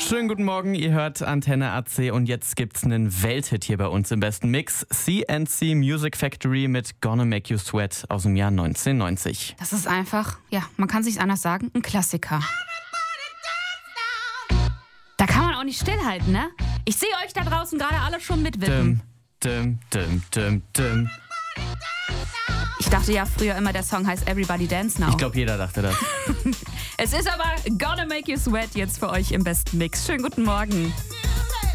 Schönen guten Morgen, ihr hört Antenne AC und jetzt gibt's einen Welthit hier bei uns im besten Mix. CNC Music Factory mit Gonna Make You Sweat aus dem Jahr 1990. Das ist einfach, ja, man kann es nicht anders sagen, ein Klassiker. Da kann man auch nicht stillhalten, ne? Ich sehe euch da draußen gerade alle schon mitwippen. Dim, dim, dim, dim. Ich dachte ja früher immer, der Song heißt Everybody Dance Now. Ich glaube, jeder dachte das. Es ist aber Gonna Make You Sweat jetzt für euch im besten Mix. Schönen guten Morgen.